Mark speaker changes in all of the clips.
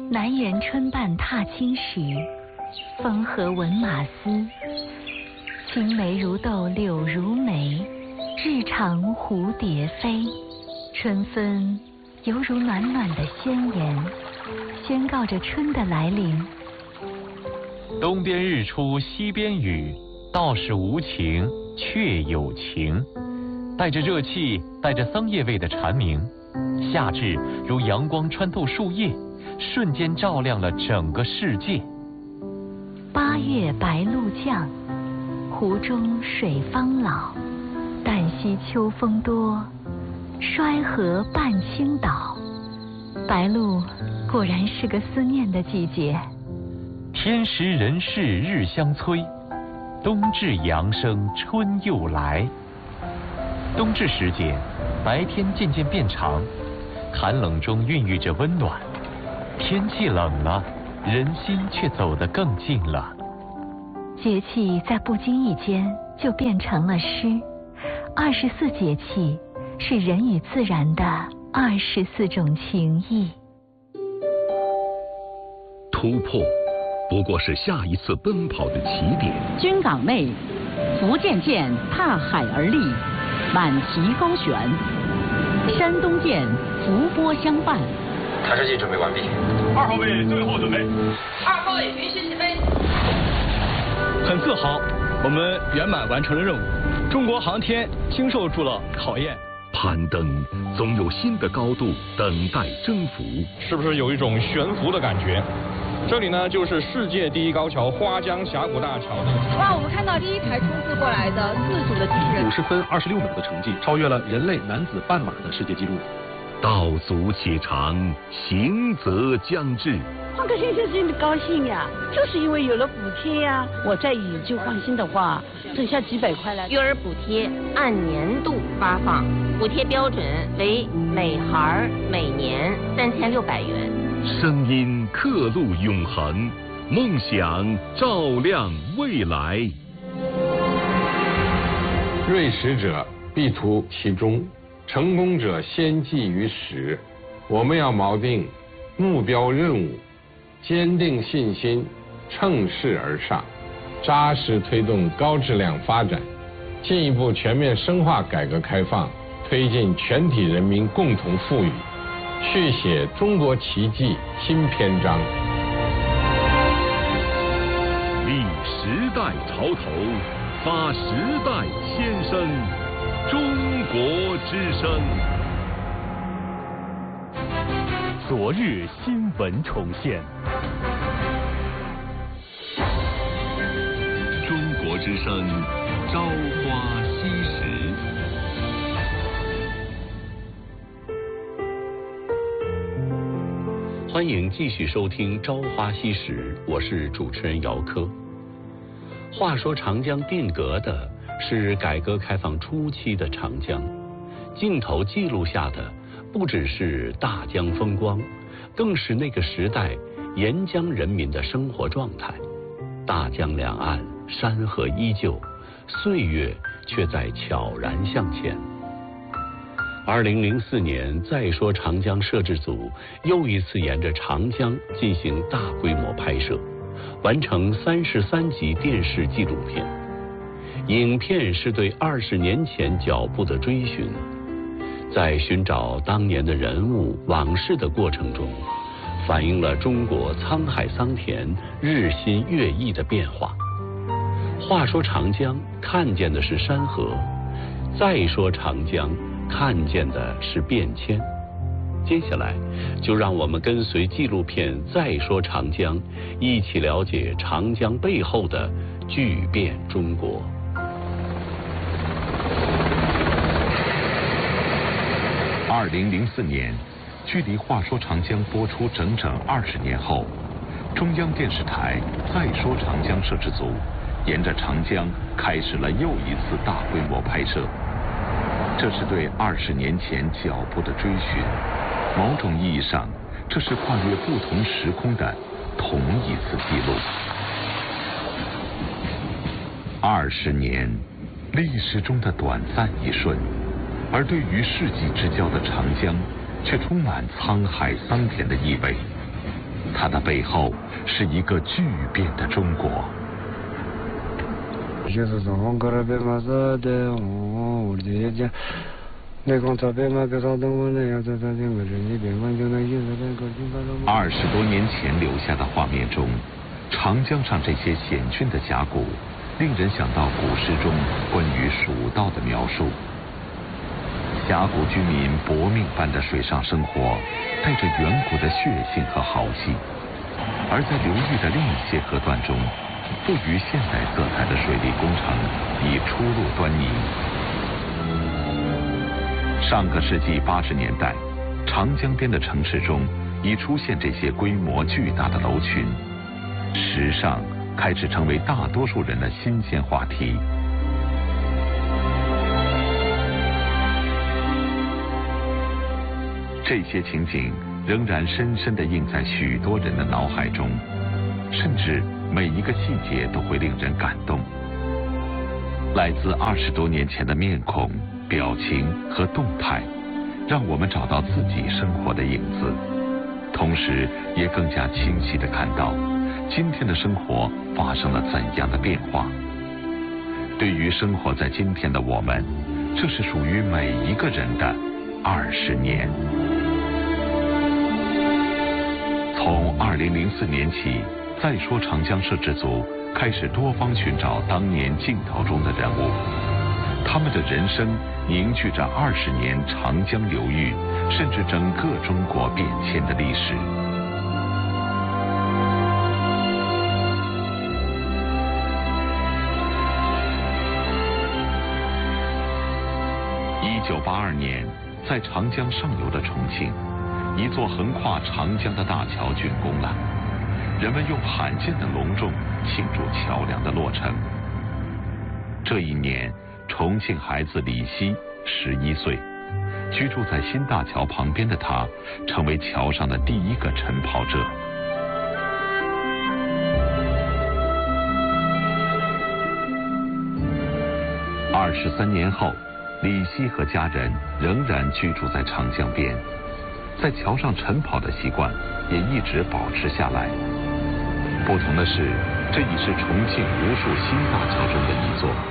Speaker 1: 南园春半踏青时，风和闻马嘶。青梅如豆柳如眉，日长蝴蝶飞。春分犹如暖暖的宣言，宣告着春的来临。
Speaker 2: 东边日出西边雨，道是无晴却有晴。带着热气，带着桑叶味的蝉鸣，夏至如阳光穿透树叶，瞬间照亮了整个世界。
Speaker 1: 八月白露降，湖中水方老。旦夕秋风多，衰河半倾倒。白露果然是个思念的季节。
Speaker 2: 天时人事日相催，冬至阳生春又来。冬至时节，白天渐渐变长，寒冷中孕育着温暖。天气冷了，人心却走得更近了。
Speaker 1: 节气在不经意间就变成了诗。24节气是人与自然的24种情谊。
Speaker 3: 突破不过是下一次奔跑的起点。
Speaker 4: 军港内，福建舰踏海而立，满旗高悬；山东舰伏波相伴。
Speaker 5: 探视器准备完毕。
Speaker 6: 2号位最后准备。
Speaker 7: 2号位允许起飞。
Speaker 8: 很自豪，我们圆满完成了任务。中国航天经受住了考验。
Speaker 3: 攀登总有新的高度等待征服。
Speaker 6: 是不是有一种悬浮的感觉？这里呢，就是世界第一高桥花江峡谷大桥。
Speaker 7: 哇，我们看到第一排冲刺过来的4组的机器人，
Speaker 9: 50分26秒的成绩，超越了人类男子半马的世界纪录。
Speaker 3: 道阻且长，行则将至。
Speaker 10: 放个先生真的高兴呀，就是因为有了补贴呀。我在宇宙放心的话，剩下几百块了。
Speaker 11: 育儿补贴按年度发放，补贴标准为每孩每年3600元。
Speaker 3: 声音刻录永恒，梦想照亮未来。
Speaker 12: 锐识者必图其中，成功者先记于始。我们要锚定目标任务，坚定信心，乘势而上，扎实推动高质量发展，进一步全面深化改革开放，推进全体人民共同富裕，续写中国奇迹新篇章。
Speaker 3: 立时代潮头，发时代先声，中国之声。
Speaker 2: 昨日新闻重现。
Speaker 3: 中国之声，朝花夕拾。欢迎继续收听《朝花夕拾》，我是主持人姚科。话说长江定格的是改革开放初期的长江，镜头记录下的不只是大江风光，更是那个时代沿江人民的生活状态。大江两岸山河依旧，岁月却在悄然向前。2004年，再说长江摄制组又一次沿着长江进行大规模拍摄，完成33集电视纪录片。影片是对20年前脚步的追寻，在寻找当年的人物往事的过程中，反映了中国沧海桑田、日新月异的变化。话说长江，看见的是山河；再说长江，看见的是变迁。接下来，就让我们跟随纪录片《再说长江》，一起了解长江背后的巨变中国。2004年，距离《话说长江》播出整整20年后，中央电视台《再说长江》摄制组沿着长江开始了又一次大规模拍摄。这是对20年前脚步的追寻，某种意义上，这是跨越不同时空的同一次记录。20年，历史中的短暂一瞬，而对于世纪之交的长江，却充满沧海桑田的意味。 它的背后是一个巨变的中国。20多年前留下的画面中，长江上这些险峻的峡谷，令人想到古诗中关于蜀道的描述。峡谷居民搏命般的水上生活，带着远古的血性和豪气；而在流域的另一些河段中，富于现代色彩的水利工程已初露端倪。上个世纪80年代，长江边的城市中已出现这些规模巨大的楼群，时尚开始成为大多数人的新鲜话题。这些情景仍然深深地印在许多人的脑海中，甚至每一个细节都会令人感动。来自20多年前的面孔、表情和动态，让我们找到自己生活的影子，同时也更加清晰地看到今天的生活发生了怎样的变化。对于生活在今天的我们，这是属于每一个人的20年。从2004年起，再说长江摄制组开始多方寻找当年镜头中的人物，他们的人生凝聚着20年长江流域，甚至整个中国变迁的历史。1982年，在长江上游的重庆，一座横跨长江的大桥竣工了，人们用罕见的隆重庆祝桥梁的落成。这一年，重庆孩子李希11岁，居住在新大桥旁边的他，成为桥上的第一个晨跑者。23年后，李希和家人仍然居住在长江边，在桥上晨跑的习惯也一直保持下来。不同的是，这已是重庆无数新大桥中的一座。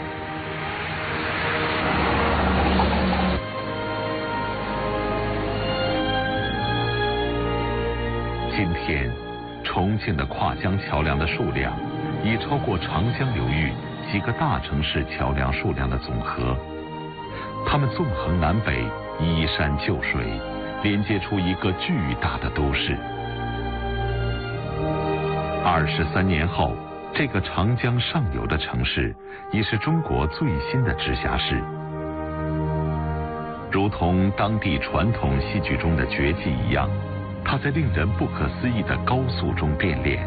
Speaker 3: 今天，重庆的跨江桥梁的数量已超过长江流域几个大城市桥梁数量的总和。它们纵横南北，依山就水，连接出一个巨大的都市。23年后，这个长江上游的城市已是中国最新的直辖市。如同当地传统戏剧中的绝技一样，它在令人不可思议的高速中变脸。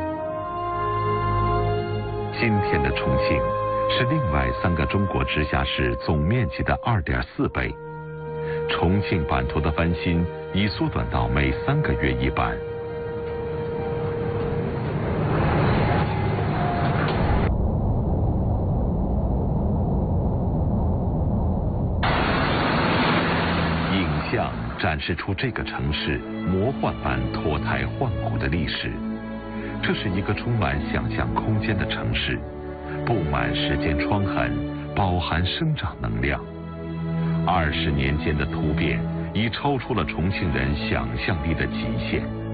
Speaker 3: 今天的重庆是另外3个中国直辖市总面积的2.4倍。重庆版图的翻新已缩短到每3个月一版。影像展示出这个城市魔幻般脱胎换骨的历史。这是一个充满想象空间的城市，布满时间疮痕，饱含生长能量。20年间的突变已超出了重庆人想象力的极限。